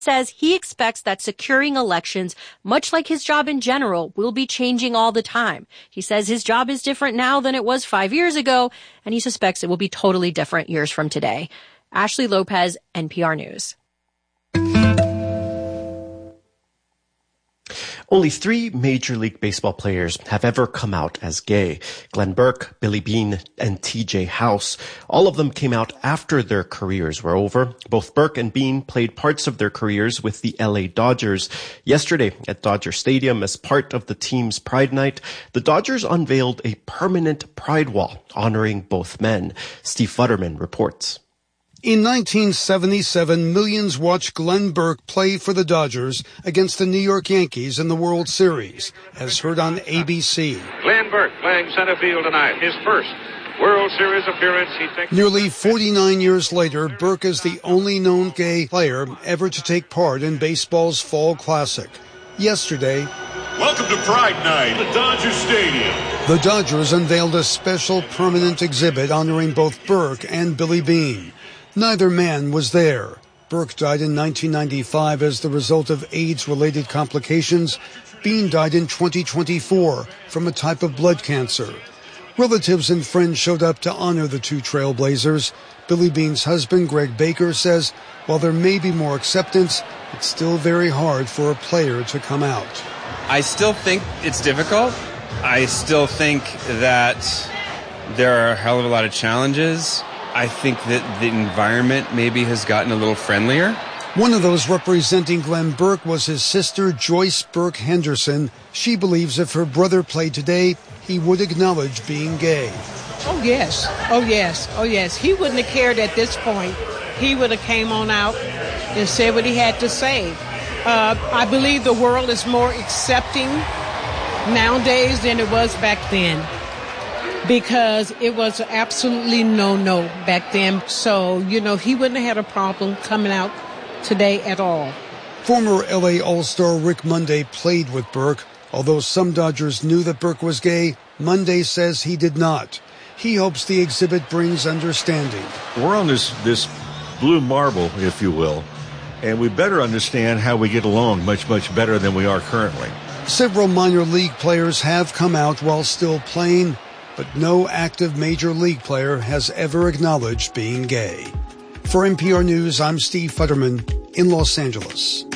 says he expects that securing elections, much like his job in general, will be changing all the time. He says his job is different now than it was 5 years ago, and he suspects it will be totally different years from today. Ashley Lopez, NPR News. Only 3 Major League Baseball players have ever come out as gay. Glenn Burke, Billy Beane, and T.J. House. All of them came out after their careers were over. Both Burke and Beane played parts of their careers with the LA Dodgers. Yesterday at Dodger Stadium, as part of the team's Pride Night, the Dodgers unveiled a permanent pride wall honoring both men. Steve Futterman reports. In 1977, millions watched Glenn Burke play for the Dodgers against the New York Yankees in the World Series, as heard on ABC. Glenn Burke playing center field tonight, his first World Series appearance. Nearly 49 years later, Burke is the only known gay player ever to take part in baseball's Fall Classic. Yesterday, welcome to Pride Night at Dodger Stadium. The Dodgers unveiled a special permanent exhibit honoring both Burke and Billy Beane. Neither man was there. Burke died in 1995 as the result of AIDS-related complications. Beane died in 2024 from a type of blood cancer. Relatives and friends showed up to honor the two trailblazers. Billy Beane's husband, Greg Baker, says while there may be more acceptance, it's still very hard for a player to come out. I still think it's difficult. I still think that there are a hell of a lot of challenges. I think that the environment maybe has gotten a little friendlier. One of those representing Glenn Burke was his sister, Joyce Burke Henderson. She believes if her brother played today, he would acknowledge being gay. Oh, yes. Oh, yes. Oh, yes. He wouldn't have cared at this point. He would have came on out and said what he had to say. I believe the world is more accepting nowadays than it was back then, because it was absolutely no back then. So, he wouldn't have had a problem coming out today at all. Former LA All-Star Rick Monday played with Burke. Although some Dodgers knew that Burke was gay, Monday says he did not. He hopes the exhibit brings understanding. We're on this blue marble, if you will, and we better understand how we get along much better than we are currently. Several minor league players have come out while still playing, but no active major league player has ever acknowledged being gay. For NPR News, I'm Steve Futterman in Los Angeles.